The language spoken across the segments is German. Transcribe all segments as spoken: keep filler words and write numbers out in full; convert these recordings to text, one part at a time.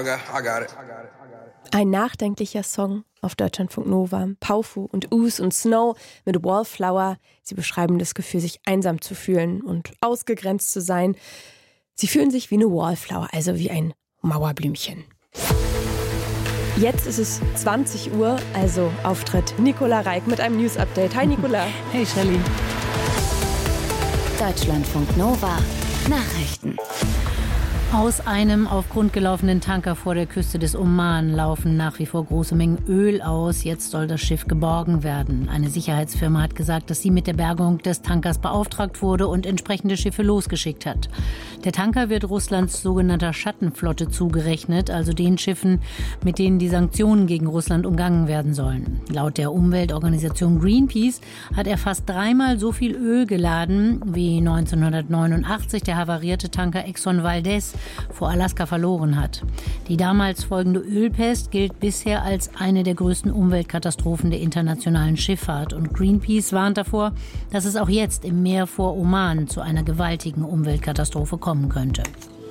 Okay, I got it. Ein nachdenklicher Song auf Deutschlandfunk Nova. Paufu und Us und Snow mit Wallflower. Sie beschreiben das Gefühl, sich einsam zu fühlen und ausgegrenzt zu sein. Sie fühlen sich wie eine Wallflower, also wie ein Mauerblümchen. Jetzt ist es zwanzig Uhr, also Auftritt Nicola Reik mit einem News-Update. Hi Nicola. Hey Charlie. Deutschlandfunk Nova Nachrichten. Aus einem auf Grund gelaufenen Tanker vor der Küste des Oman laufen nach wie vor große Mengen Öl aus. Jetzt soll das Schiff geborgen werden. Eine Sicherheitsfirma hat gesagt, dass sie mit der Bergung des Tankers beauftragt wurde und entsprechende Schiffe losgeschickt hat. Der Tanker wird Russlands sogenannter Schattenflotte zugerechnet, also den Schiffen, mit denen die Sanktionen gegen Russland umgangen werden sollen. Laut der Umweltorganisation Greenpeace hat er fast dreimal so viel Öl geladen wie neunzehnhundertneunundachtzig der havarierte Tanker Exxon Valdez vor Alaska verloren hat. Die damals folgende Ölpest gilt bisher als eine der größten Umweltkatastrophen der internationalen Schifffahrt. Und Greenpeace warnt davor, dass es auch jetzt im Meer vor Oman zu einer gewaltigen Umweltkatastrophe kommen könnte.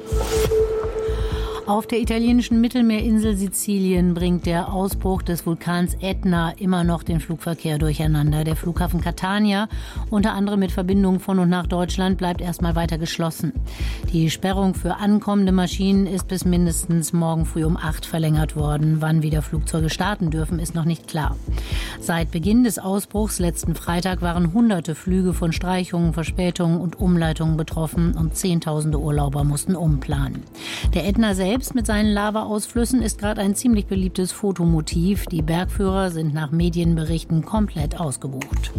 Auf der italienischen Mittelmeerinsel Sizilien bringt der Ausbruch des Vulkans Ätna immer noch den Flugverkehr durcheinander. Der Flughafen Catania, unter anderem mit Verbindungen von und nach Deutschland, bleibt erstmal weiter geschlossen. Die Sperrung für ankommende Maschinen ist bis mindestens morgen früh um acht verlängert worden. Wann wieder Flugzeuge starten dürfen, ist noch nicht klar. Seit Beginn des Ausbruchs letzten Freitag waren hunderte Flüge von Streichungen, Verspätungen und Umleitungen betroffen und zehntausende Urlauber mussten umplanen. Der Ätna selbst mit seinen Lavaausflüssen ist gerade ein ziemlich beliebtes Fotomotiv. Die Bergführer sind nach Medienberichten komplett ausgebucht.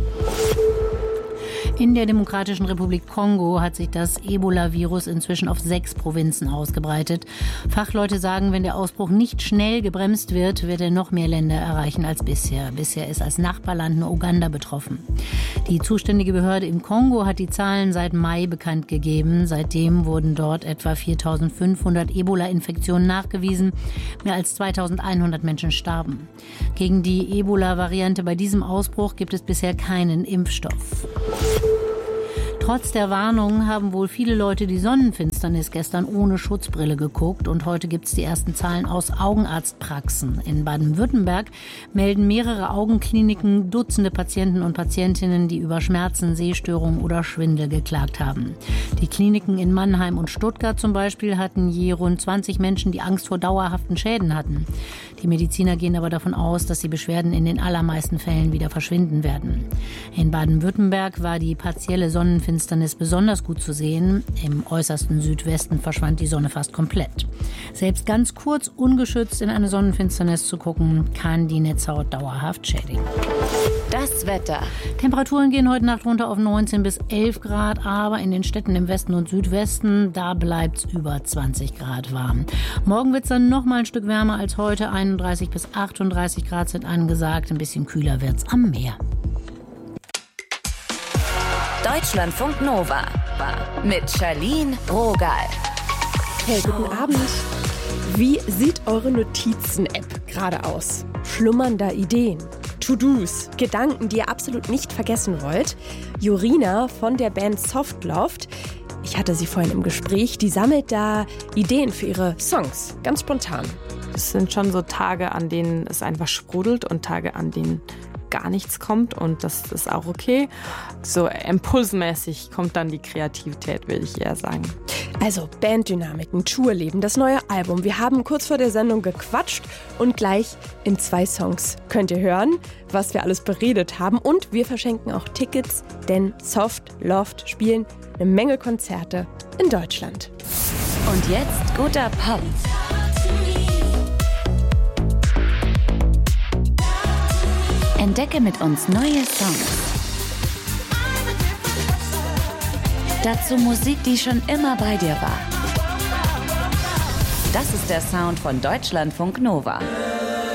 In der Demokratischen Republik Kongo hat sich das Ebola-Virus inzwischen auf sechs Provinzen ausgebreitet. Fachleute sagen, wenn der Ausbruch nicht schnell gebremst wird, wird er noch mehr Länder erreichen als bisher. Bisher ist als Nachbarland nur Uganda betroffen. Die zuständige Behörde im Kongo hat die Zahlen seit Mai bekannt gegeben. Seitdem wurden dort etwa viertausendfünfhundert Ebola-Infektionen nachgewiesen. Mehr als zweitausendeinhundert Menschen starben. Gegen die Ebola-Variante bei diesem Ausbruch gibt es bisher keinen Impfstoff. Trotz der Warnung haben wohl viele Leute die Sonnenfinsternis gestern ohne Schutzbrille geguckt. Und heute gibt es die ersten Zahlen aus Augenarztpraxen. In Baden-Württemberg melden mehrere Augenkliniken Dutzende Patienten und Patientinnen, die über Schmerzen, Sehstörungen oder Schwindel geklagt haben. Die Kliniken in Mannheim und Stuttgart zum Beispiel hatten je rund zwanzig Menschen, die Angst vor dauerhaften Schäden hatten. Die Mediziner gehen aber davon aus, dass die Beschwerden in den allermeisten Fällen wieder verschwinden werden. In Baden-Württemberg war die partielle Sonnenfinsternis besonders gut zu sehen. Im äußersten Südwesten verschwand die Sonne fast komplett. Selbst ganz kurz ungeschützt in eine Sonnenfinsternis zu gucken, kann die Netzhaut dauerhaft schädigen. Das Wetter. Temperaturen gehen heute Nacht runter auf neunzehn bis elf Grad, aber in den Städten im Westen und Südwesten, da bleibt es über zwanzig Grad warm. Morgen wird es dann noch mal ein Stück wärmer als heute. einunddreißig bis achtunddreißig Grad sind angesagt. Ein bisschen kühler wird es am Meer. Deutschlandfunk Nova mit Charlene Rogal. Hey, guten Abend. Wie sieht eure Notizen-App gerade aus? Schlummern da Ideen? To-Dos, Gedanken, die ihr absolut nicht vergessen wollt? Jorina von der Band Softloft, ich hatte sie vorhin im Gespräch, die sammelt da Ideen für ihre Songs, ganz spontan. Es sind schon so Tage, an denen es einfach sprudelt und Tage, an denen gar nichts kommt und das ist auch okay. So impulsmäßig kommt dann die Kreativität, würde ich eher sagen. Also Banddynamiken, Tourleben, das neue Album. Wir haben kurz vor der Sendung gequatscht und gleich in zwei Songs könnt ihr hören, was wir alles beredet haben. Und wir verschenken auch Tickets, denn Softloft spielen eine Menge Konzerte in Deutschland. Und jetzt guter Pop. Entdecke mit uns neue Songs. Dazu Musik, die schon immer bei dir war. Das ist der Sound von Deutschlandfunk Nova.